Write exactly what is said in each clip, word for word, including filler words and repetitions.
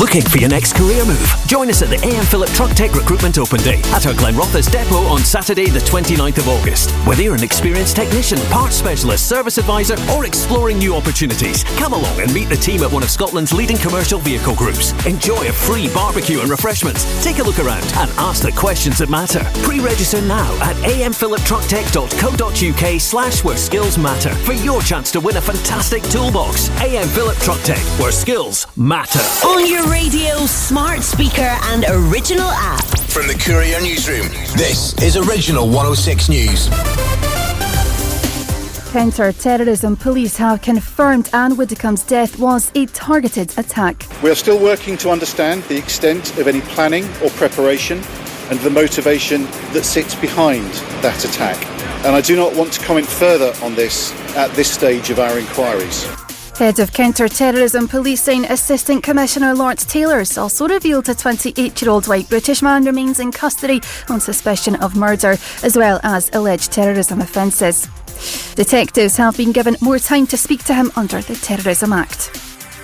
Looking for your next career move? Join us at the A M Philip Truck Tech Recruitment Open Day at our Glenrothes depot on Saturday the twenty-ninth of August. Whether you're an experienced technician, parts specialist, service advisor or exploring new opportunities, come along and meet the team at one of Scotland's leading commercial vehicle groups. Enjoy a free barbecue and refreshments. Take a look around and ask the questions that matter. Pre-register now at amphiliptrucktech.co.uk slash where skills matter for your chance to win a fantastic toolbox. A M Philip Truck Tech, where skills matter. On your radio, smart speaker and original app. From the Courier Newsroom, this is Original one oh six News. Counter-terrorism police have confirmed Anne Widdecombe's death was a targeted attack. We are still working to understand the extent of any planning or preparation and the motivation that sits behind that attack. And I do not want to comment further on this at this stage of our inquiries. Head of Counter-Terrorism Policing Assistant Commissioner Lawrence Taylor's also revealed a twenty-eight-year-old white British man remains in custody on suspicion of murder, as well as alleged terrorism offences. Detectives have been given more time to speak to him under the Terrorism Act.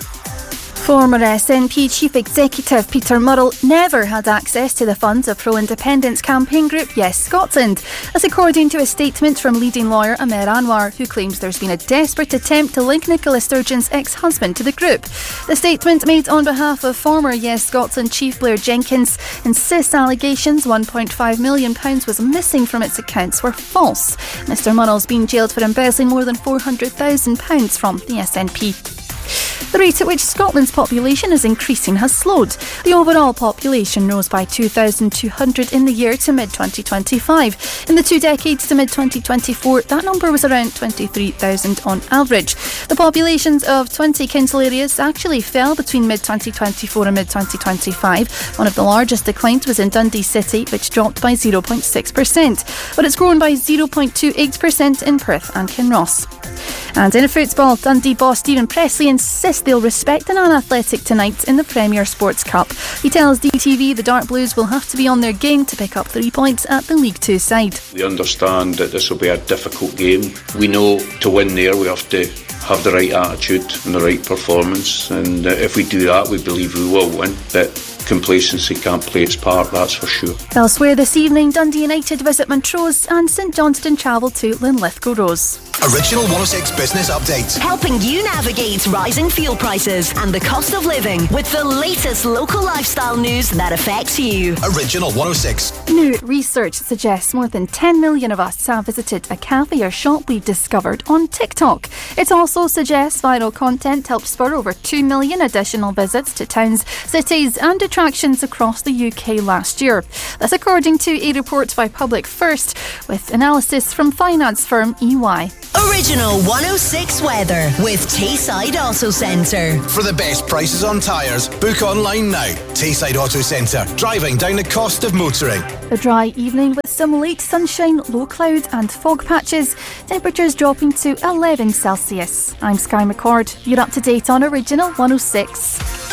Former S N P Chief Executive Peter Murrell never had access to the funds of pro-independence campaign group Yes Scotland. That's according to a statement from leading lawyer Amer Anwar, who claims there's been a desperate attempt to link Nicola Sturgeon's ex-husband to the group. The statement, made on behalf of former Yes Scotland Chief Blair Jenkins, insists allegations one point five million pounds was missing from its accounts were false. Mister Murrell's been jailed for embezzling more than four hundred thousand pounds from the S N P. The rate at which Scotland's population is increasing has slowed. The overall population rose by two thousand two hundred in the year to mid twenty twenty-five. In the two decades to mid twenty twenty-four, that number was around twenty-three thousand on average. The populations of twenty council areas actually fell between mid twenty twenty-four and mid twenty twenty-five. One of the largest declines was in Dundee City, which dropped by zero point six percent. But it's grown by zero point two eight percent in Perth and Kinross. And in football, Dundee boss Stephen Pressley insists they'll respect an Athletic tonight in the Premier Sports Cup. He tells D T V the Dark Blues will have to be on their game to pick up three points at the League Two side. We understand that this will be a difficult game. We know to win there we have to have the right attitude and the right performance, and uh, if we do that we believe we will win. But complacency can't play its part, that's for sure. Elsewhere this evening, Dundee United visit Montrose and St Johnstone travel to Linlithgow Rose. Original one oh six Business Update. Helping you navigate rising fuel prices and the cost of living with the latest local lifestyle news that affects you. Original one oh six. New research suggests more than ten million of us have visited a cafe or shop we've discovered on TikTok. It also suggests viral content helped spur over two million additional visits to towns, cities and attractions across the U K last year. That's according to a report by Public First with analysis from finance firm E Y. Original one oh six weather with Tayside Auto Centre. For the best prices on tyres, book online now. Tayside Auto Centre, driving down the cost of motoring. A dry evening with some late sunshine, low cloud and fog patches. Temperatures dropping to eleven Celsius. I'm Sky McCord. You're up to date on Original one oh six.